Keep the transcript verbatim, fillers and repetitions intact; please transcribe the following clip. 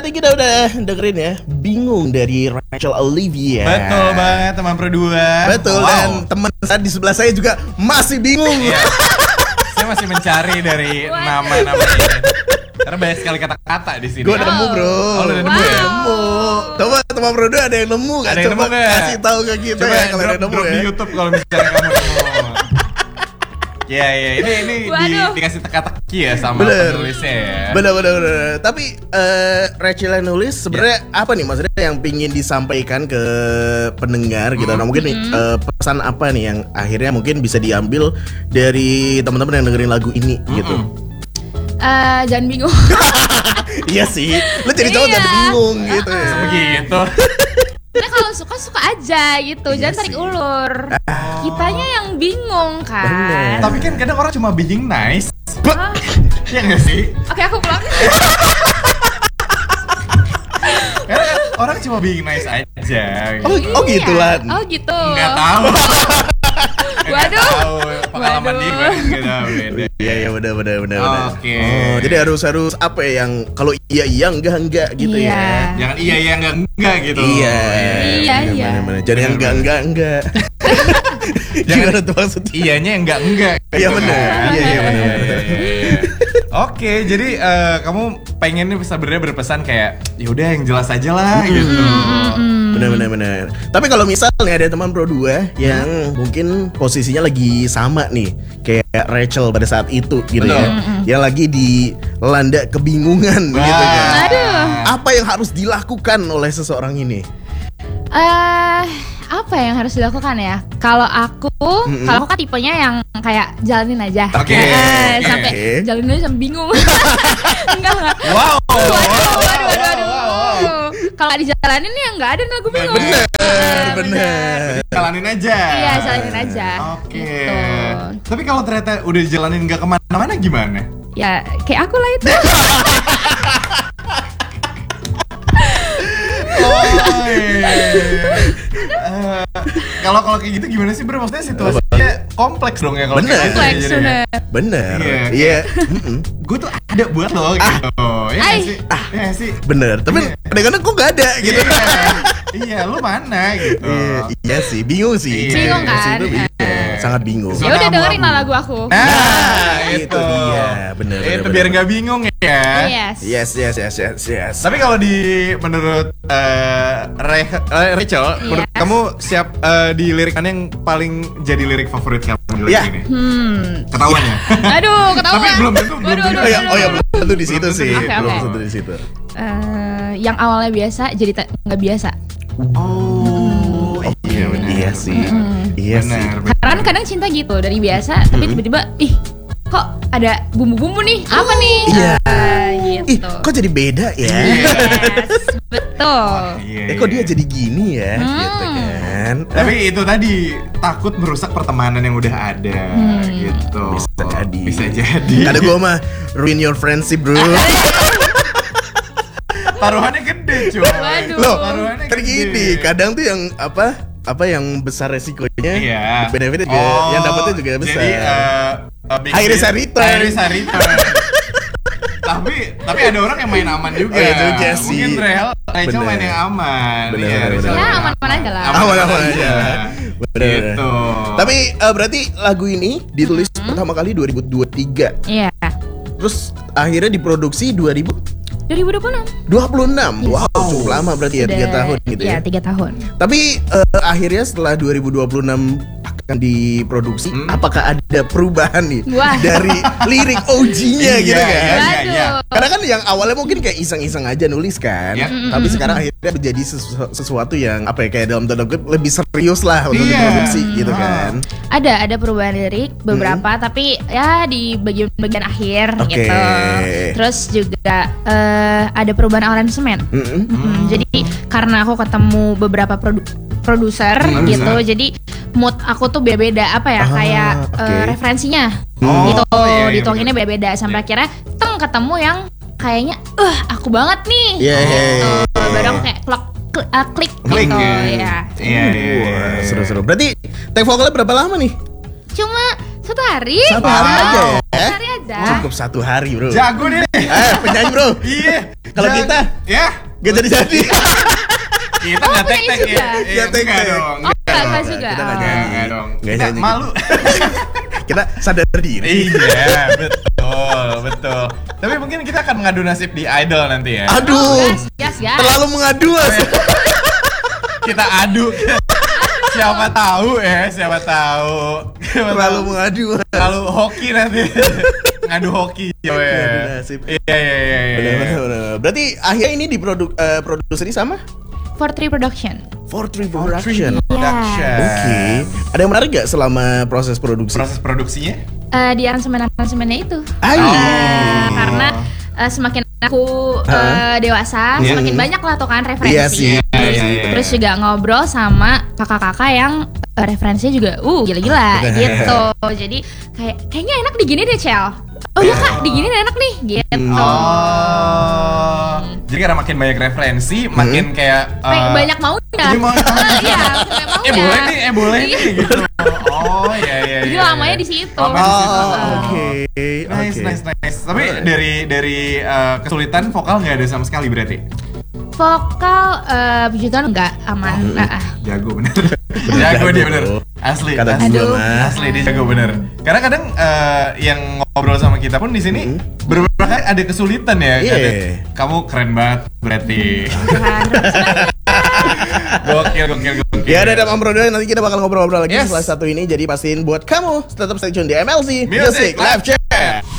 tadi kita udah dengerin ya, Bingung dari Rachel Olivia. Betul banget teman Pro dua. Betul, wow. Dan teman saya di sebelah saya juga masih bingung. Iya. Saya masih mencari dari nama-nama ini. Karena banyak sekali kata-kata di sini. Gue udah nemu, bro. Oh, udah nemu wow. ya? Nemu. Coba teman Pro dua ada yang nemu gak? Ada yang Coba nemu gak? kasih tahu ke kita. Coba ya kalau ada nemu drop ya. Di YouTube kalau misalnya kamu nemu. Ya ya, ini ini di, dikasih teka-teki ya sama bener. penulisnya ya. Bener bener bener. Tapi uh, Rachel yang nulis sebenarnya yeah. apa nih maksudnya yang pingin disampaikan ke pendengar gitu. Mm-hmm. Nah mungkin nih uh, pesan apa nih yang akhirnya mungkin bisa diambil dari teman-teman yang dengerin lagu ini mm-hmm. gitu. Uh, jangan bingung. Iya sih. Lo jadi cowok jangan bingung gitu ya. Begitu. Nah kalau suka suka aja gitu, iya jangan tarik ulur. Oh. Kitanya yang bingung kan. Bener. Tapi kan kadang orang cuma being nice. Oh. Iya nggak sih? Oke aku pulang. Karena kan orang cuma being nice aja. Gitu. Oh, oh gitu lah. Oh gitu. Nggak tahu. Waduh. Pengalaman dia beda beda. Iya iya benar benar benar benar. Oke. Oh, jadi harus harus apa ya yang kalau iya iya enggak enggak gitu iya. ya. Jangan iya iya enggak enggak gitu. Iya. Iya iya. Jadi yang enggak enggak enggak. Gimana tuh maksudnya? Iyanya enggak enggak. Iya benar. Iya iya benar. Oke, jadi uh, kamu pengen nih sebenarnya berpesan kayak ya udah yang jelas aja lah gitu. Benar benar benar. Tapi kalau misalnya ada teman Pro dua yang hmm. mungkin posisinya lagi sama nih kayak Rachel pada saat itu gitu betul. ya. Mm-hmm. Yang lagi dilanda kebingungan Wah. gitu kan. Aduh. Apa yang harus dilakukan oleh seseorang ini? Eh uh, apa yang harus dilakukan ya? Kalau aku, mm-hmm. kalau aku kan tipenya yang kayak jalanin aja. Oke. Okay. Eh, okay. sampai okay. jalanin aja sampai bingung. Enggak enggak. Wow. Waduh, waduh, waduh, waduh. Wow. Kalau dijalanin ya nggak ada lagu bingung. Bener, bener. bener. Jalanin aja. Iya, jalanin aja. Oke. Okay. Gitu. Tapi kalau ternyata udah jalanin nggak kemana-mana gimana? Ya kayak aku lah itu. Kalau kalau kayak gitu gimana sih bro? Maksudnya situasinya kompleks dong ya kalau bener. Kompleks bener. Bener. Iya. Iya. Gue tuh ada buat lo gitu. Iya Ay. sih. Ah, ya sih. Bener. Tapi kadang-kadang kok gak ada gitu. Iya, lu mana gitu. Iya, iya sih, bingung sih. Bingung kan? Sangat bingung. Ya udah dengerin lah lagu aku. Nah, itu dia. Bener. Itu biar nggak bingung ya. Yes. Yes, yes, yes, yes, yes. Tapi kalau di menurut uh, Re, uh, Rachel, yes. menurut kamu siap uh, di lirik mana yang paling jadi lirik favorit kamu di lirik yeah. ini? Hmm. Ketahuan ya. Aduh, ketahuan. Tapi belum tentu, belum tentu. Oh ya, oh ya, belum tentu di situ sih. Okay, belum okay. tentu di situ. Uh, yang awalnya biasa jadi nggak biasa. Oh, oh iya benar. Iya sih. Mm. Iya benar, sih. benar. Karena kadang cinta gitu dari biasa, tapi tiba-tiba ih kok ada bumbu-bumbu nih? Apa nih? Iya. Uh, gitu. Ih, kok jadi beda ya? Yes, betul. Oh, iya, Eh, kok dia iya. jadi gini ya? Hmm. Gitu kan. Tapi itu tadi takut merusak pertemanan yang udah ada Hmm. gitu. Bisa jadi. Bisa jadi. Ada gua mah ruin your friendship, bro. Taruhannya gede, cuy. Waduh. Loh, Taruhannya tergini. gede. Kadang tuh yang apa? Apa yang besar resikonya? Iya. Benefitnya juga, Oh, yang dapetnya juga besar. Jadi uh, uh, big High risk, risk, high return. high risk, high return. tapi tapi ada orang yang main aman juga. Oh, iya juga sih. Mungkin real Rachel Bener. main yang aman. Bener, Iya, bener, Rachel. bener. Ya aman-aman aja lah. Aman-aman aja. Bener. Gitu. Tapi uh, berarti lagu ini ditulis pertama kali dua ribu dua puluh tiga. Iya. Terus akhirnya diproduksi dua ribu dua ribu dua puluh enam. dua puluh enam. Yes. Wow, cukup lama berarti ya, tiga Udah- tahun gitu Iya, ya. tiga tahun. Tapi uh, akhirnya setelah dua ribu dua puluh enam akan diproduksi, Hmm. apakah ada perubahan nih Wah. dari lirik O G-nya Iya, gitu kan? iya, iya, iya. Waduh. Karena kan yang awalnya mungkin kayak iseng-iseng aja nulis kan, Ya. tapi sekarang akhirnya menjadi sesu- sesuatu yang apa ya, kayak dalam tanda kutip lebih serius lah untuk Iya. diproduksi gitu Ah. kan. Ada ada perubahan lirik beberapa tapi ya di bagian-bagian akhir Oke. gitu. Terus juga eh, ada perubahan aransemen. Mm-mm. Hmm, jadi karena aku ketemu beberapa produ- produser Hmm, gitu, bisa. jadi mood aku tuh beda-beda apa ya Ah, kayak oke. eh, referensinya Oh, gitu, iya, iya, dituanginnya beda-beda sampai akhirnya teng ketemu yang kayaknya, eh aku banget nih. Iya, iya, Gitu. iya. Baru aku kayak klik, klik, uh, klik Klik gitu ya. ya. Iya, iya. Wah, seru-seru. Berarti take vokalnya berapa lama nih? Cuma satu hari. Satu hari Wow. aja ya? Satu hari aja. Cukup satu hari bro. Jago nih. Eh penyanyi bro. Iya. Kalau Ja- kita ya gak jadi-jadi. kita Oh, nggak tek nyanyi tek juga? ya. Nggak Iya, tek-tek. enggak dong. Oh, enggak enggak, dong. enggak juga. Kita nggak Oh. nyanyi. Enggak dong. Nggak Kita nyanyi. malu. Kita sadar diri. Iya, betul, betul. Tapi mungkin kita akan mengadu nasib di Idol nanti ya. Aduh, Gas, gas, gas. terlalu mengadu Mas. Kita adu. Siapa tahu ya, siapa tahu. Siapa Terlalu tahu. mengadu. Mas. Kalau hoki nanti ngadu hoki ya. Ngadu nasib. Iya, iya, iya, iya. Benar, benar, benar. Berarti akhirnya ini diproduk eh, produseri sama For Three Production. four three Production. Production. Oke. Ada yang menarik gak selama proses produksi? Proses produksinya? Eh, di aransemen-aransemennya itu. Ayo. Eh, karena eh, semakin aku eh, dewasa, Iya. semakin banyak lah tuh kan referensi. Iya sih. Iya, iya, iya. Terus juga ngobrol sama kakak-kakak yang eh, referensinya juga uh gila-gila gitu. Jadi kayak kayaknya enak digini deh, Cel. Oh iya Kak, digini enak nih gitu. Oh. Jadi karena makin banyak referensi, makin kayak Kayak eh, banyak mau ya. Iya, mau- Iya, kayak mau eh ya. boleh nih, eh boleh Iya. nih gitu. Oh iya iya. Jadi iya, lamanya iya. di situ. Lamanya di situ. Oh, oke. Nice, Oke. nice, nice. Tapi dari dari eh, kesulitan vokal nggak ada sama sekali berarti? Vokal eh puji Tuhan enggak aman. Nah, ah. Jago bener. Jago dia bener. Asli. Kata asli. gua Aduh. Mas. Asli dia jago bener. Karena kadang eh, yang ngobrol sama kita pun di sini beberapa kali ada kesulitan ya. Iya. Ada, kamu keren banget berarti. Tuhan. Gokil, gokil, gokil. Ya udah Mam Bro, nanti kita bakal ngobrol-ngobrol lagi Yes. setelah satu ini. Jadi pastiin buat kamu tetap stay tune di M L C Music Live Chat.